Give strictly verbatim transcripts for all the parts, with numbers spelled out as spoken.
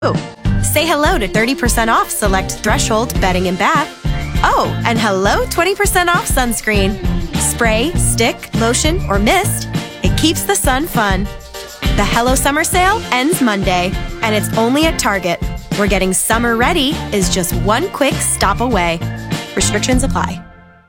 Say hello to thirty percent off select Threshold bedding and bath. Oh, and hello twenty percent off sunscreen. Spray, stick, lotion, or mist, it keeps the sun fun. The Hello Summer sale ends Monday, and it's only at Target, where getting summer ready is just one quick stop away. Restrictions apply.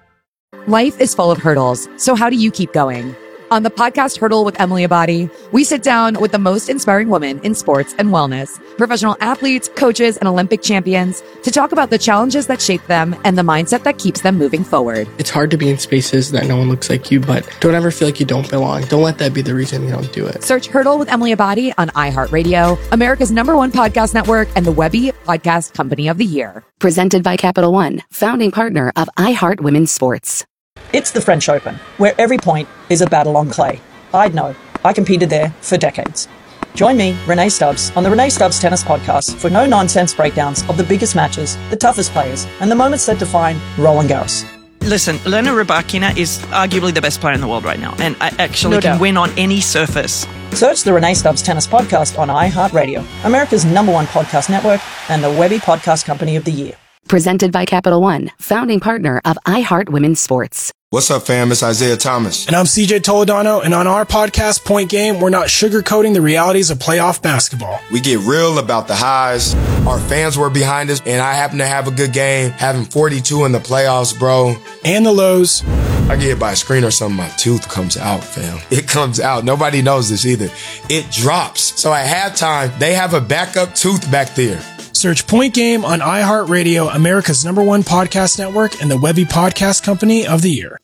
Life is full of hurdles, so how do you keep going? On the podcast Hurdle with Emily Abadi, we sit down with the most inspiring women in sports and wellness, professional athletes, coaches, and Olympic champions to talk about the challenges that shape them and the mindset that keeps them moving forward. It's hard to be in spaces that no one looks like you, but don't ever feel like you don't belong. Don't let that be the reason you don't do it. Search Hurdle with Emily Abadi on iHeartRadio, America's number one podcast network, and the Webby Podcast Company of the Year. Presented by Capital One, founding partner of iHeart Women's Sports. It's the French Open, where every point is a battle on clay. I'd know. I competed there for decades. Join me, Renee Stubbs, on the Renee Stubbs Tennis Podcast for no-nonsense breakdowns of the biggest matches, the toughest players, and the moments that define Roland Garros. Listen, Elena Rybakina is arguably the best player in the world right now, and I actually No can doubt. win on any surface. Search the Renee Stubbs Tennis Podcast on iHeartRadio, America's number one podcast network, and the Webby Podcast Company of the Year. Presented by Capital One, founding partner of iHeart Women's Sports. What's up, fam? It's Isaiah Thomas. And I'm C J Toledano, and on our podcast, Point Game, we're not sugarcoating the realities of playoff basketball. We get real about the highs. Our fans were behind us, and I happen to have a good game, having forty-two in the playoffs, bro. And the lows. I get hit by a screen or something, my tooth comes out, fam. It comes out. Nobody knows this either. It drops. So at halftime, they have a backup tooth back there. Search Point Game on iHeartRadio, America's number one podcast network, and the Webby Podcast Company of the Year.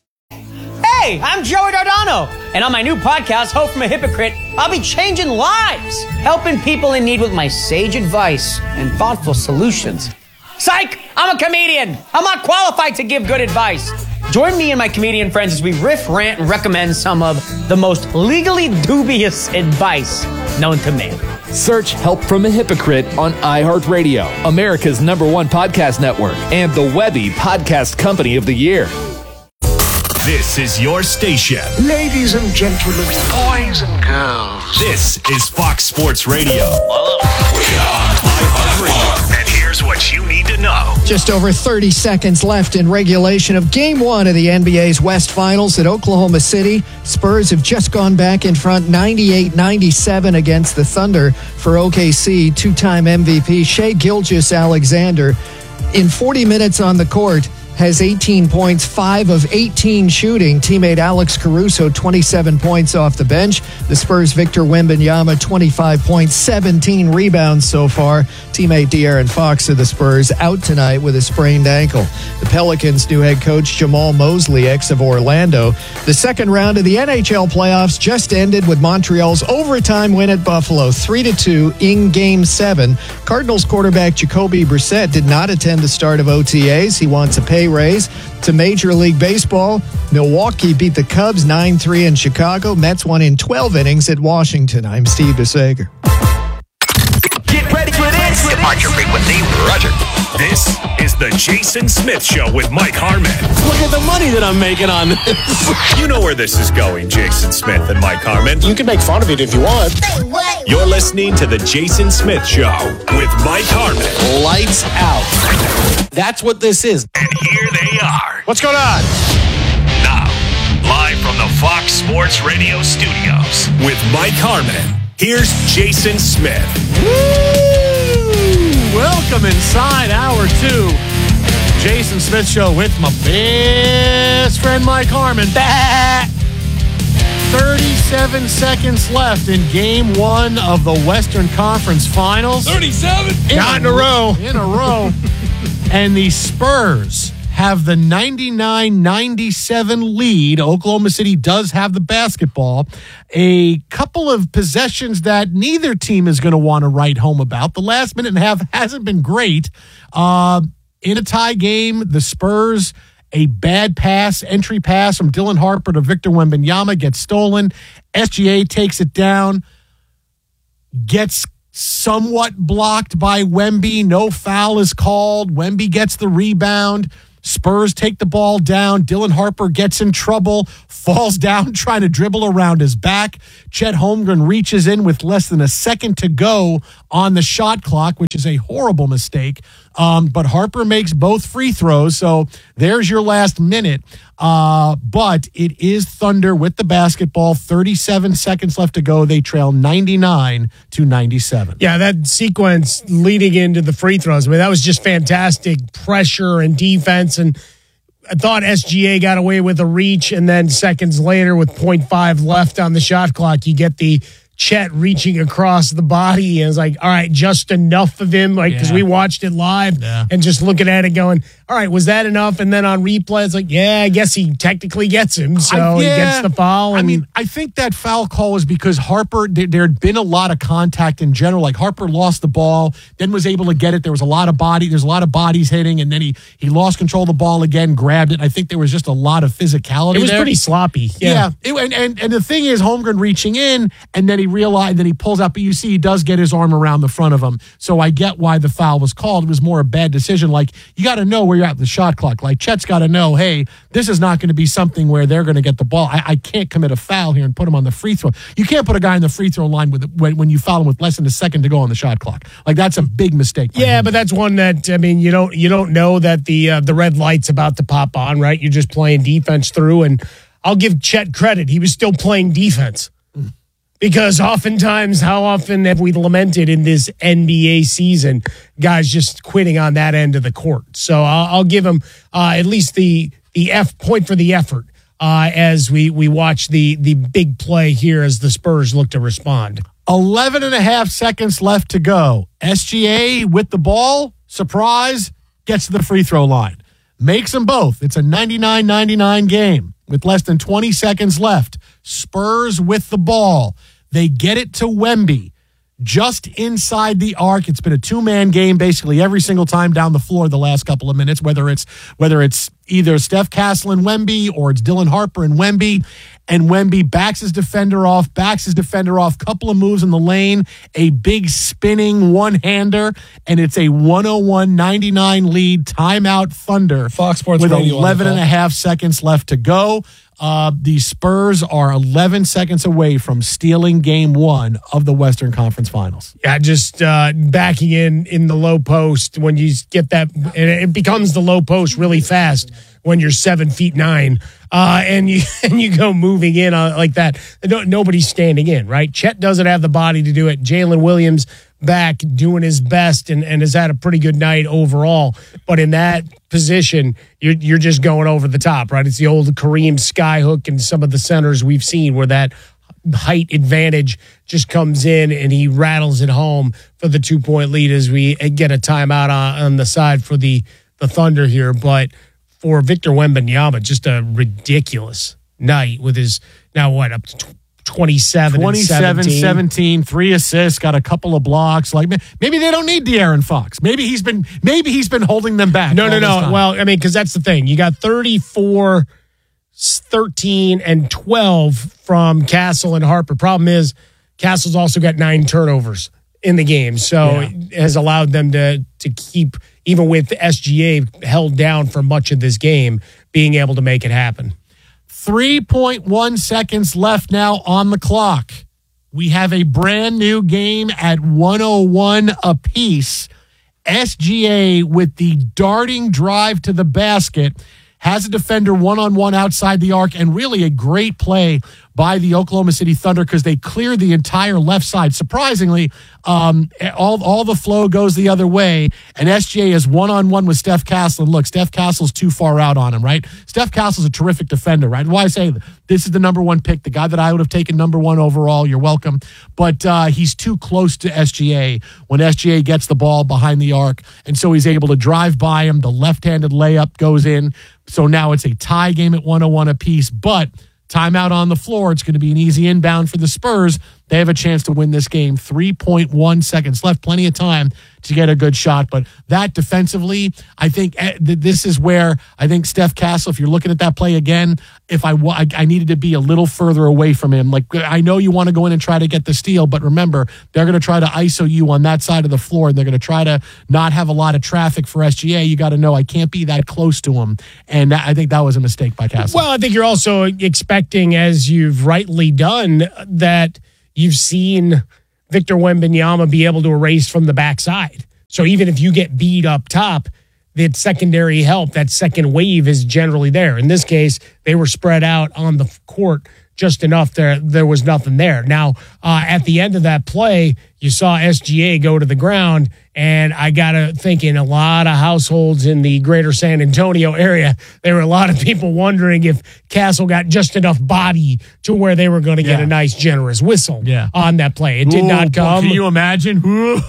Hey, I'm Joey Dardano, and on my new podcast, Hope from a Hypocrite, I'll be changing lives, helping people in need with my sage advice and thoughtful solutions. Psych! I'm a comedian! I'm not qualified to give good advice. Join me and my comedian friends as we riff, rant, and recommend some of the most legally dubious advice known to man. Search Help from a Hypocrite on iHeartRadio, America's number one podcast network, and the Webby Podcast Company of the Year. This is your station. Ladies and gentlemen, boys and girls. This is Fox Sports Radio. We are iHeartRadio. And here's what you need to know. Just over thirty seconds left in regulation of Game one of the N B A's West Finals at Oklahoma City. Spurs have just gone back in front ninety-eight ninety-seven against the Thunder for O K C. Two-time M V P Shai Gilgeous-Alexander, in forty minutes on the court, has eighteen points, five of eighteen shooting. Teammate Alex Caruso, twenty-seven points off the bench. The Spurs' Victor Wembanyama, twenty-five points, seventeen rebounds so far. Teammate De'Aaron Fox of the Spurs out tonight with a sprained ankle. The Pelicans' new head coach Jamal Mosley, ex of Orlando. The second round of the N H L playoffs just ended with Montreal's overtime win at Buffalo, three to two in Game seven. Cardinals quarterback Jacoby Brissett did not attend the start of O T As. He wants a pay raise. To Major League Baseball, Milwaukee beat the Cubs nine three in Chicago. Mets won in twelve innings at Washington. I'm Steve DeSager. Get ready for this. Departure frequency, Roger. This is the Jason Smith Show with Mike Harmon. Look at the money that I'm making on this. You know where this is going, Jason Smith and Mike Harmon. You can make fun of it if you want. You're listening to the Jason Smith Show with Mike Harmon. Lights out. That's what this is. And here they are. What's going on? Now, live from the Fox Sports Radio studios with Mike Harmon. Here's Jason Smith. Woo! Welcome inside hour two. Jason Smith Show with my best friend Mike Harmon. thirty-seven seconds left in game one of the Western Conference Finals. thirty-seven? Not in a row. In a row. And the Spurs have the ninety-nine ninety-seven lead. Oklahoma City does have the basketball. A couple of possessions that neither team is going to want to write home about. The last minute and a half hasn't been great. Uh, in a tie game, the Spurs, a bad pass, entry pass from Dylan Harper to Victor Wembanyama gets stolen. S G A takes it down, gets somewhat blocked by Wemby. No foul is called. Wemby gets the rebound. Spurs take the ball down. Dylan Harper gets in trouble, falls down trying to dribble around his back. Chet Holmgren reaches in with less than a second to go on the shot clock, which is a horrible mistake. Um, but Harper makes both free throws, so there's your last minute. Uh, but it is Thunder with the basketball. thirty-seven seconds left to go. They trail ninety-nine to ninety-seven. Yeah, that sequence leading into the free throws, I mean, that was just fantastic pressure and defense. And I thought S G A got away with a reach, and then seconds later with point five left on the shot clock, you get the Chet reaching across the body, and it's like, all right, just enough of him, like, because Yeah. we watched it live Yeah. and just looking at it going, all right, was that enough? And then on replay, it's like, yeah, I guess he technically gets him, so I- he yeah. gets the foul. And I mean, I think that foul call was because Harper, there, there had been a lot of contact in general. Like Harper lost the ball, then was able to get it. There was a lot of body, there's a lot of bodies hitting, and then he he lost control of the ball again, grabbed it. I think there was just a lot of physicality. it was there. pretty sloppy. Yeah. Yeah, It- and, and and the thing is, Holmgren reaching in, and then he realized, then he pulls out, but you see he does get his arm around the front of him. So I get why the foul was called. It was more a bad decision. Like, you got to know where you're at with the shot clock. Like, Chet's got to know, hey, this is not going to be something where they're going to get the ball. I, I can't commit a foul here and put him on the free throw. You can't put a guy in the free throw line with when, when you foul him with less than a second to go on the shot clock. Like, that's a big mistake. by Yeah, him. but that's one that I mean, you don't you don't know that the uh, the red light's about to pop on, right? You're just playing defense through, and I'll give Chet credit; he was still playing defense. Because oftentimes, how often have we lamented in this N B A season, guys just quitting on that end of the court? So I'll, I'll give him uh, at least the the F point for the effort uh, as we we watch the the big play here as the Spurs look to respond. eleven and a half seconds left to go. S G A with the ball, surprise, gets to the free throw line. Makes them both. It's a ninety-nine ninety-nine game with less than twenty seconds left. Spurs with the ball. They get it to Wemby just inside the arc. It's been a two-man game basically every single time down the floor the last couple of minutes, whether it's whether it's either Steph Castle and Wemby or it's Dylan Harper and Wemby. And Wemby backs his defender off, backs his defender off, couple of moves in the lane, a big spinning one-hander, and it's a one oh one ninety-nine lead. Timeout Thunder. Fox Sports with Radio on the eleven and call. a half seconds left to go. Uh, the Spurs are eleven seconds away from stealing game one of the Western Conference Finals. Yeah, just uh, backing in in the low post when you get that, and it becomes the low post really fast when you're seven feet nine, uh, and you and you go moving in uh, like that. No, nobody's standing in, right? Chet doesn't have the body to do it. Jalen Williams back doing his best and, and has had a pretty good night overall. But in that position, you're you're just going over the top, right? It's the old Kareem skyhook and some of the centers we've seen where that height advantage just comes in and he rattles it home for the two-point lead as we get a timeout on, on the side for the, the Thunder here. But for Victor Wembanyama, just a ridiculous night with his, now what, up to twenty-seven, twenty-seven, seventeen. seventeen, three assists, got a couple of blocks. Like maybe they don't need De'Aaron Fox. Maybe he's been maybe he's been holding them back. No, all no, this no. time. Well, I mean, because that's the thing. You got thirty-four, thirteen, and twelve from Castle and Harper. Problem is, Castle's also got nine turnovers in the game, so Yeah. it has allowed them to to keep, even with S G A held down for much of this game, being able to make it happen. three point one seconds left now on the clock. We have a brand new game at one oh one apiece. S G A with the darting drive to the basket has a defender one-on-one outside the arc, and really a great play by the Oklahoma City Thunder because they clear the entire left side. Surprisingly, um, all, all the flow goes the other way, and S G A is one-on-one with Steph Castle. And look, Steph Castle's too far out on him, right? Steph Castle's a terrific defender, right? Why I say this is the number one pick, the guy that I would have taken number one overall. You're welcome. But uh, he's too close to S G A when S G A gets the ball behind the arc, and so he's able to drive by him. The left-handed layup goes in. So now it's a tie game at one oh one apiece, but timeout on the floor. It's going to be an easy inbound for the Spurs. They have a chance to win this game. three point one seconds left. Plenty of time to get a good shot. But that defensively, I think this is where I think Steph Castle, if you're looking at that play again, if I, I needed to be a little further away from him. Like, I know you want to go in and try to get the steal, but remember, they're going to try to I S O you on that side of the floor, and they're going to try to not have a lot of traffic for S G A. You got to know I can't be that close to him. And I think that was a mistake by Castle. Well, I think you're also expecting, as you've rightly done, that you've seen Victor Wembanyama be able to erase from the backside. So even if you get beat up top, that secondary help, that second wave is generally there. In this case, they were spread out on the court just enough there. There was nothing there. Now, uh, at the end of that play, you saw S G A go to the ground, and I got to think in a lot of households in the greater San Antonio area, there were a lot of people wondering if Castle got just enough body to where they were going to get Yeah. a nice, generous whistle Yeah. on that play. It did Ooh, not come. Can you imagine?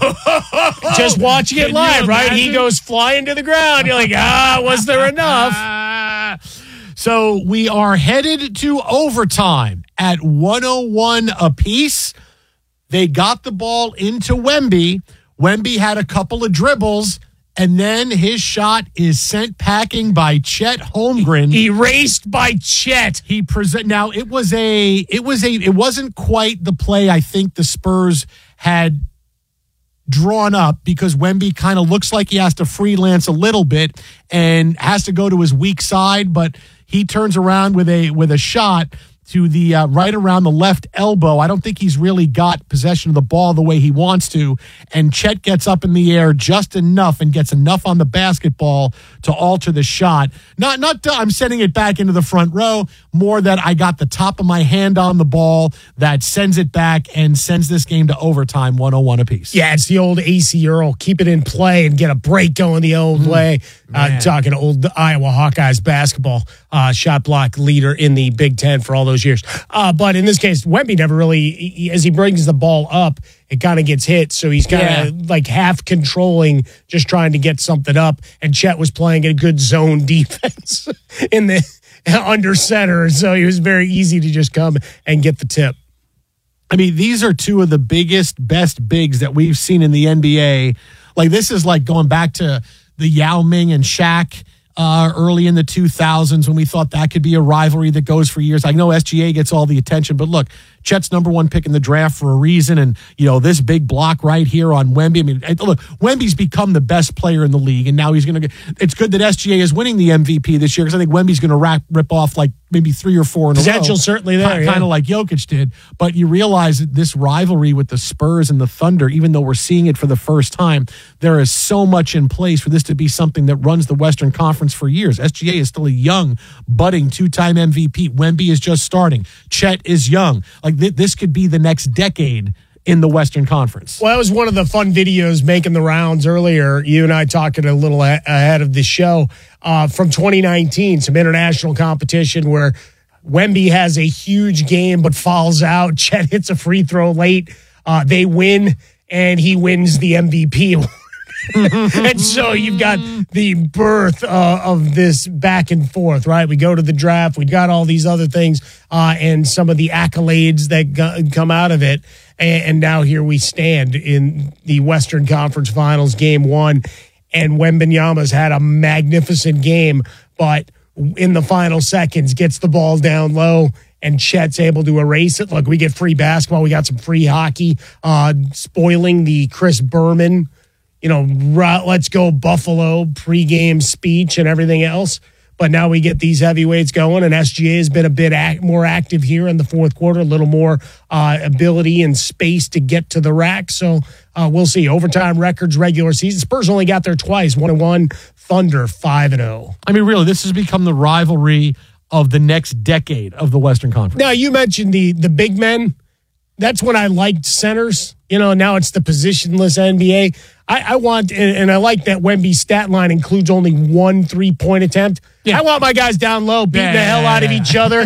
Just watching it Can live, you right? He imagine? goes flying to the ground. You're like, ah, was there enough? So we are headed to overtime at one oh one apiece. They got the ball into Wemby. Wemby had a couple of dribbles, and then his shot is sent packing by Chet Holmgren. Erased by Chet. He present now it was a it was a it wasn't quite the play I think the Spurs had drawn up, because Wemby kind of looks like he has to freelance a little bit and has to go to his weak side, but he turns around with a with a shot to the uh, right around the left elbow. I don't think he's really got possession of the ball the way he wants to, and Chet gets up in the air just enough and gets enough on the basketball to alter the shot. Not not to, I'm sending it back into the front row, more that I got the top of my hand on the ball that sends it back and sends this game to overtime, one oh one apiece. Yeah, it's the old A C Earl. Keep it in play and get a break going the old way. Uh, talking old Iowa Hawkeyes basketball, uh, shot block leader in the Big Ten for all those years. Uh, but in this case, Wemby never really, he, as he brings the ball up, it kind of gets hit. So he's kind of Yeah. like half controlling, just trying to get something up. And Chet was playing a good zone defense in the under center. So he was very easy to just come and get the tip. I mean, these are two of the biggest, best bigs that we've seen in the N B A. Like, this is like going back to the Yao Ming and Shaq uh, early in the two thousands when we thought that could be a rivalry that goes for years. I know S G A gets all the attention, but look, Chet's number one pick in the draft for a reason. And, you know, this big block right here on Wemby. I mean, look, Wemby's become the best player in the league, and now he's going to get, it's good that S G A is winning the M V P this year, because I think Wemby's going to rip, rip off like maybe three or four in a row. Potential certainly there, Kind yeah. of like Jokic did. But you realize that this rivalry with the Spurs and the Thunder, even though we're seeing it for the first time, there is so much in place for this to be something that runs the Western Conference for years. S G A is still a young, budding two-time M V P. Wemby is just starting. Chet is young. Like, th- this could be the next decade in the Western Conference. Well, that was one of the fun videos making the rounds earlier. You and I talking a little a- ahead of the show uh, from twenty nineteen, some international competition where Wemby has a huge game but falls out. Chet hits a free throw late. Uh, they win, and he wins the M V P award. And so you've got the birth uh, of this back and forth, right? We go to the draft. We got all these other things uh, and some of the accolades that go- come out of it. And, and now here we stand in the Western Conference Finals, game one. And Wembanyama's had a magnificent game, but in the final seconds gets the ball down low, and Chet's able to erase it. Look, we get free basketball. We got some free hockey, uh, spoiling the Chris Berman, you know, let's go Buffalo pregame speech and everything else. But now we get these heavyweights going, and S G A has been a bit act, more active here in the fourth quarter, a little more uh, ability and space to get to the rack. So uh, we'll see. Overtime records, regular season. Spurs only got there twice, one and one. Thunder five and zero. I mean, really, this has become the rivalry of the next decade of the Western Conference. Now, you mentioned the the big men. That's when I liked centers. You know, now it's the positionless N B A. I, I want, and, and I like that Wemby's stat line includes only one three-point attempt. Yeah. I want my guys down low beating Yeah. the hell out of each other.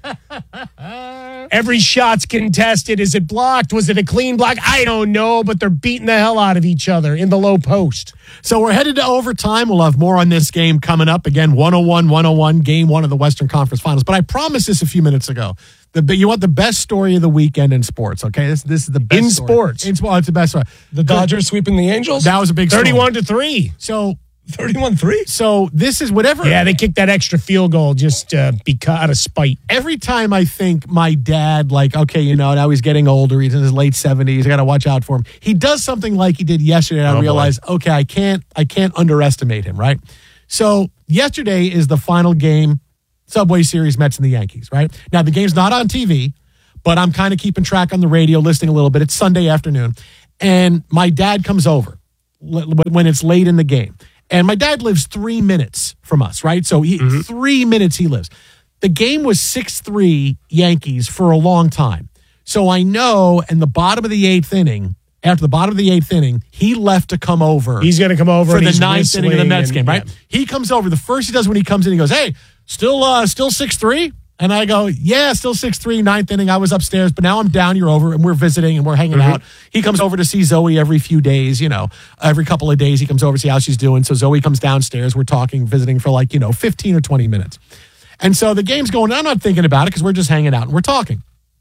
Every shot's contested. Is it blocked? Was it a clean block? I don't know, but they're beating the hell out of each other in the low post. So we're headed to overtime. We'll have more on this game coming up. Again, one oh one one oh one, game one of the Western Conference Finals. But I promised this a few minutes ago. The, you want the best story of the weekend in sports, okay? This this is the best In story. sports. In sports. It's the best story. The Dodgers sweeping the Angels? That was a big story. thirty-one to three. So thirty-one three? So this is whatever. Yeah, they kicked that extra field goal just uh, because out of spite. Every time I think my dad, like, okay, you know, now he's getting older. He's in his late seventies. I got to watch out for him. He does something like he did yesterday. And I Oh, boy. realize, okay, I can't, I can't underestimate him, right? So yesterday is the final game, Subway Series, Mets and the Yankees, right? Now the game's not on T V, but I'm kind of keeping track on the radio, listening a little bit. It's Sunday afternoon, and my dad comes over when it's late in the game. And my dad lives three minutes from us, right? So he, mm-hmm. three minutes he lives. The game was six three Yankees for a long time. So I know in the bottom of the eighth inning, after the bottom of the eighth inning, he left to come over. He's going to come over for and the ninth inning of the Mets game, right? Yeah. He comes over. The first he does when he comes in, he goes, "Hey, still uh, still six three?" And I go, "Yeah, still six three, ninth inning. I was upstairs, but now I'm down. You're over, and we're visiting, and we're hanging mm-hmm. out." He comes over to see Zoe every few days, you know, every couple of days he comes over to see how she's doing. So Zoe comes downstairs. We're talking, visiting for like, you know, fifteen or twenty minutes. And so the game's going, I'm not thinking about it because we're just hanging out and we're talking.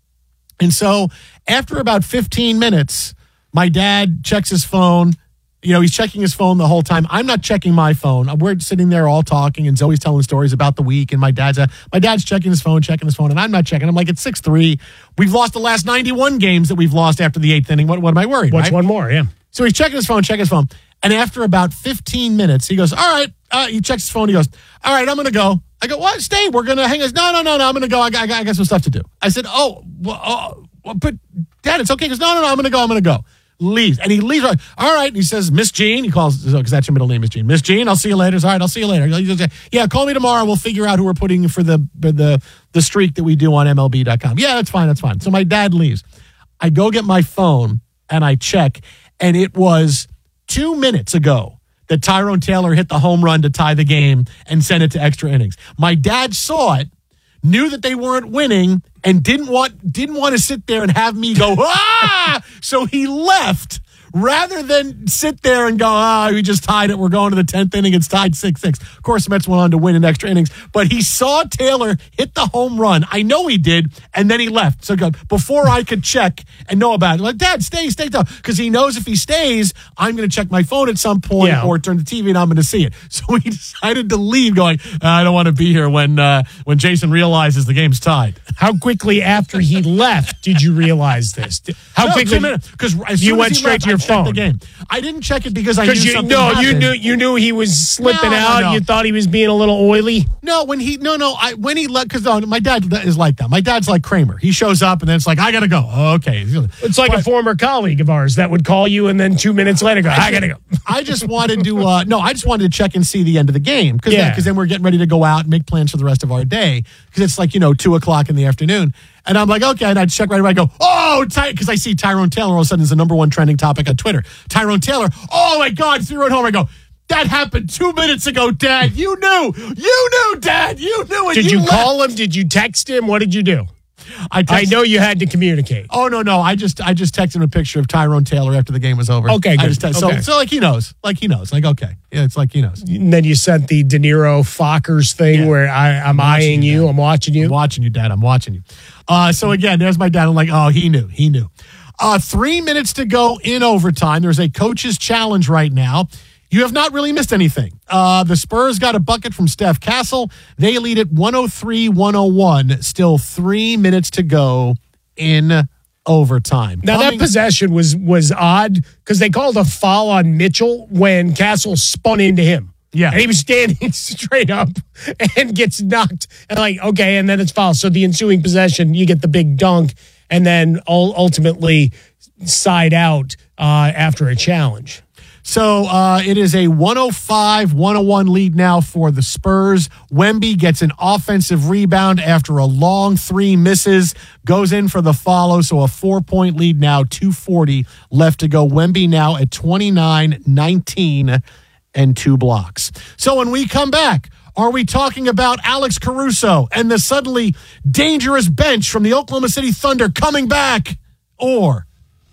And so after about fifteen minutes, my dad checks his phone. You know, he's checking his phone the whole time. I'm not checking my phone. We're sitting there all talking, and Zoe's telling stories about the week, and my dad's uh, my dad's checking his phone, checking his phone, and I'm not checking. I'm like, it's six three. We've lost the last ninety-one games that we've lost after the eighth inning. What, what am I worried, What's right? one more, yeah. So he's checking his phone, checking his phone, and after about fifteen minutes, he goes, all right. Uh, he checks his phone. He goes, all right, I'm going to go. I go, what? Stay. We're going to hang us. No, no, no, no. I'm going to go. I got, I got, I got some stuff to do. I said, oh, well, oh well, but Dad, it's okay. He goes, no, no, no. I'm going to go. I'm going to go. Leaves. And he leaves. All right. And he says, Miss Jean. He calls, because that's your middle name, Miss Jean. Miss Jean, I'll see you later. All right, I'll see you later. Yeah, call me tomorrow. We'll figure out who we're putting for the the the streak that we do on M L B dot com. Yeah, that's fine. That's fine. So my dad leaves. I go get my phone and I check, and it was two minutes ago that Tyrone Taylor hit the home run to tie the game and send it to extra innings. My dad saw it, knew that they weren't winning, and didn't want didn't want to sit there and have me go, ah! So he left rather than sit there and go, ah, oh, we just tied it. We're going to the tenth inning. It's tied six six. Of course, the Mets went on to win in extra innings, but he saw Taylor hit the home run. I know he did, and then he left. So before I could check and know about it, like, Dad, stay, stay, because he knows if he stays, I'm going to check my phone at some point yeah. or turn the T V and I'm going to see it. So he decided to leave going, I don't want to be here when uh, when Jason realizes the game's tied. How quickly after he left did you realize this? How no, quickly? Because you went straight left, to your I phone. The game. I didn't check it because I knew you, something No, happened. you knew you knew he was slipping no, out. No, no. You thought he was being a little oily. No, when he no no I when he left because no, my dad is like that. My dad's like Kramer. He shows up and then it's like I gotta go. Oh, okay, it's like but, a former colleague of ours that would call you and then two minutes later go. I, I gotta go. I just wanted to uh, no, I just wanted to check and see the end of the game because yeah. because then we're getting ready to go out and make plans for the rest of our day because it's like you know two o'clock in the afternoon. And I'm like, okay, and I check right away. I go, oh, because I see Tyrone Taylor all of a sudden is the number one trending topic on Twitter. Tyrone Taylor, oh my God, threw it home. I go, that happened two minutes ago, Dad. You knew, you knew, Dad, you knew it. Did you, you left. call him? Did you text him? What did you do? I, text- I know you had to communicate. Oh no, no, I just I just texted him a picture of Tyrone Taylor after the game was over. Okay, good. I just text- okay. So, so like he knows, like he knows, like okay, yeah, it's like he knows. And then you sent the De Niro Fockers thing yeah. where I, I'm, I'm eyeing you, you I'm watching you, I'm watching you, Dad, I'm watching you. Uh, so again, there's my dad. I'm like, oh, he knew, he knew. Uh, three minutes to go in overtime. There's a coach's challenge right now. You have not really missed anything. Uh, the Spurs got a bucket from Steph Castle. They lead it one oh three one oh one. Still three minutes to go in overtime. Now, Coming- that possession was was odd because they called a foul on Mitchell when Castle spun into him. Yeah. And he was standing straight up and gets knocked. And like, okay, and then it's foul. So the ensuing possession, you get the big dunk and then ultimately side out uh, after a challenge. So uh, it is a one oh five one oh one lead now for the Spurs. Wemby gets an offensive rebound after a long three misses, goes in for the follow. So a four-point lead now, two forty left to go. Wemby now at twenty-nine nineteen and two blocks. So when we come back, are we talking about Alex Caruso and the suddenly dangerous bench from the Oklahoma City Thunder coming back? Or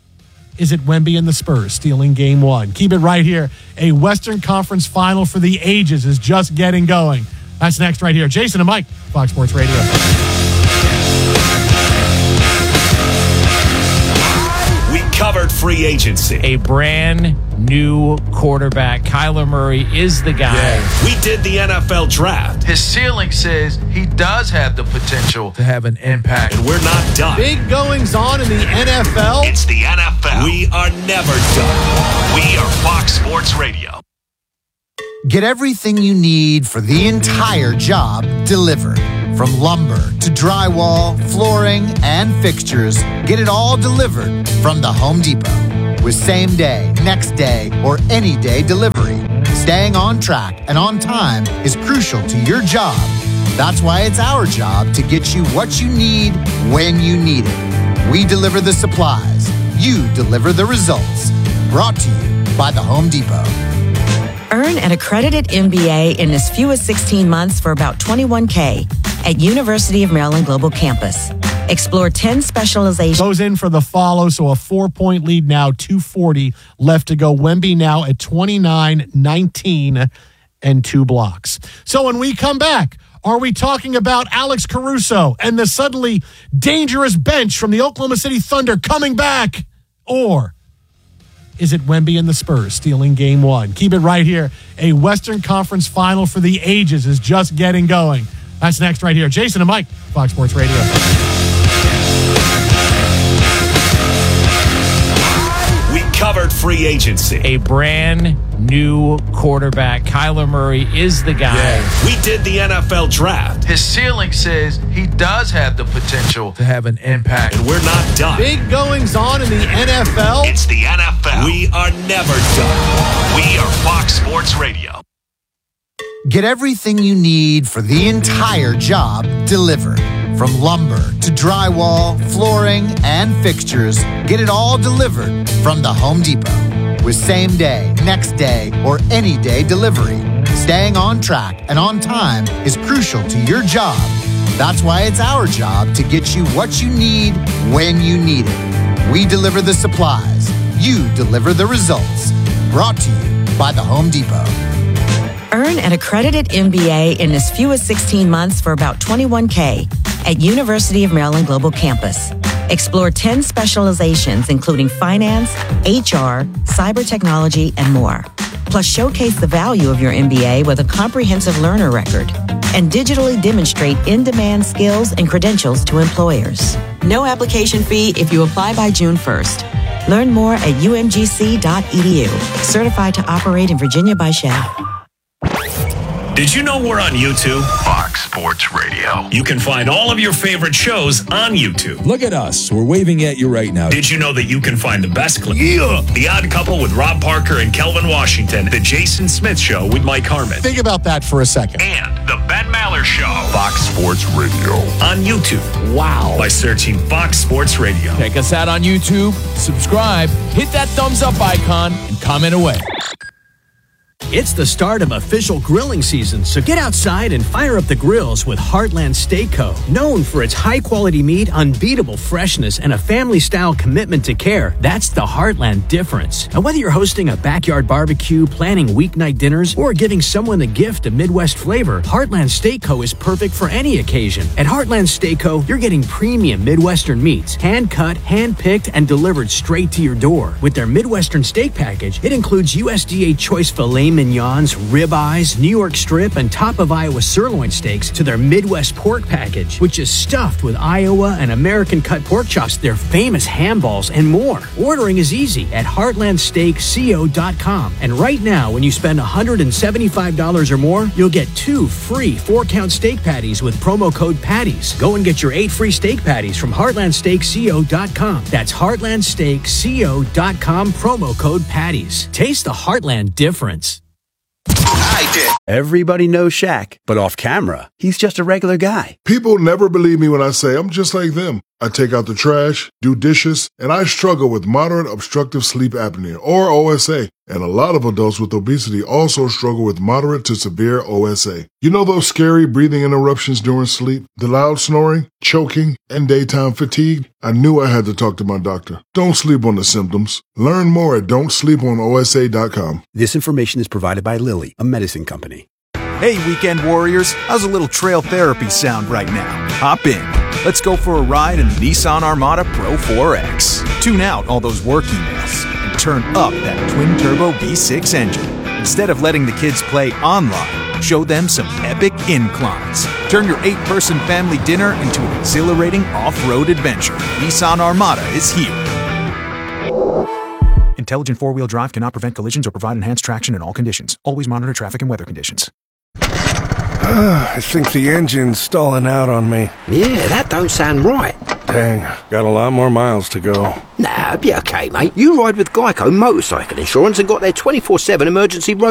is it Wemby and the Spurs stealing game one? Keep it right here. A Western Conference final for the ages is just getting going. That's next right here. Jason and Mike, Fox Sports Radio. We covered free agency. A brand new quarterback. Kyler Murray is the guy. Yeah. We did the N F L draft. His ceiling says he does have the potential to have an impact. And we're not done. Big goings on in the N F L. It's the N F L. We are never done. We are Fox Sports Radio. Get everything you need for the entire job delivered. From lumber to drywall, flooring, and fixtures, get it all delivered from the Home Depot. With same day, next day, or any day delivery, staying on track and on time is crucial to your job. That's why it's our job to get you what you need when you need it. We deliver the supplies. You deliver the results. Brought to you by the Home Depot. Earn an accredited M B A in as few as sixteen months for about twenty-one K at University of Maryland Global Campus. Explore ten specializations. Goes in for the follow, so a four-point lead now, two forty left to go. Wemby now at twenty-nine nineteen and two blocks. So when we come back, are we talking about Alex Caruso and the suddenly dangerous bench from the Oklahoma City Thunder coming back? Or is it Wemby and the Spurs stealing game one? Keep it right here. A Western Conference final for the ages is just getting going. That's next right here. Jason and Mike, Fox Sports Radio. We covered free agency. A brand new quarterback. Kyler Murray is the guy. Yeah. We did the N F L draft. His ceiling says he does have the potential to have an impact. And we're not done. Big goings on in the N F L. It's the N F L. We are never done. We are Fox Sports Radio. Get everything you need for the entire job delivered. From lumber to drywall, flooring, and fixtures, get it all delivered from the Home Depot. With same day, next day, or any day delivery, staying on track and on time is crucial to your job. That's why it's our job to get you what you need when you need it. We deliver the supplies. You deliver the results. Brought to you by the Home Depot. Earn an accredited M B A in as few as sixteen months for about twenty-one K at University of Maryland Global Campus. Explore ten specializations, including finance, H R, cyber technology, and more. Plus, showcase the value of your M B A with a comprehensive learner record and digitally demonstrate in-demand skills and credentials to employers. No application fee if you apply by June first. Learn more at U M G C dot E D U. Certified to operate in Virginia by Shell. Did you know we're on YouTube? Fox Sports Radio. You can find all of your favorite shows on YouTube. Look at us. We're waving at you right now. Did you know that you can find the best clips? Yeah. The Odd Couple with Rob Parker and Kelvin Washington. The Jason Smith Show with Mike Harmon. Think about that for a second. And the Ben Maller Show. Fox Sports Radio. On YouTube. Wow. By searching Fox Sports Radio. Check us out on YouTube. Subscribe. Hit that thumbs up icon and comment away. It's the start of official grilling season, so get outside and fire up the grills with Heartland Steak Co. Known for its high-quality meat, unbeatable freshness, and a family-style commitment to care, that's the Heartland difference. And whether you're hosting a backyard barbecue, planning weeknight dinners, or giving someone the gift of Midwest flavor, Heartland Steak Co. is perfect for any occasion. At Heartland Steak Co., you're getting premium Midwestern meats, hand-cut, hand-picked, and delivered straight to your door. With their Midwestern steak package, it includes U S D A choice filet mignons, ribeyes, New York strip, and top of Iowa sirloin steaks to their Midwest pork package, which is stuffed with Iowa and American cut pork chops, their famous ham balls, and more. Ordering is easy at heartland steak co dot com. And right now, when you spend one hundred seventy-five dollars or more, you'll get two free four-count steak patties with promo code PATTIES. Go and get your eight free steak patties from heartland steak co dot com. That's heartland steak co dot com, promo code PATTIES. Taste the Heartland difference. I did. Everybody knows Shaq, but off camera, he's just a regular guy. People never believe me when I say I'm just like them. I take out the trash, do dishes, and I struggle with moderate obstructive sleep apnea, or O S A. And a lot of adults with obesity also struggle with moderate to severe O S A. You know those scary breathing interruptions during sleep, the loud snoring, choking, and daytime fatigue? I knew I had to talk to my doctor. Don't sleep on the symptoms. Learn more at don't sleep on O S A dot com. This information is provided by Lilly, a medicine company. Hey, weekend warriors, how's a little trail therapy sound right now? Hop in. Let's go for a ride in the Nissan Armada Pro four X. Tune out all those work emails and turn up that twin-turbo V six engine. Instead of letting the kids play online, show them some epic inclines. Turn your eight-person family dinner into an exhilarating off-road adventure. Nissan Armada is here. Intelligent four-wheel drive cannot prevent collisions or provide enhanced traction in all conditions. Always monitor traffic and weather conditions. I think the engine's stalling out on me. Yeah, that don't sound right. Dang, got a lot more miles to go. Nah, be okay, mate. You ride with Geico Motorcycle Insurance and got their twenty-four seven emergency road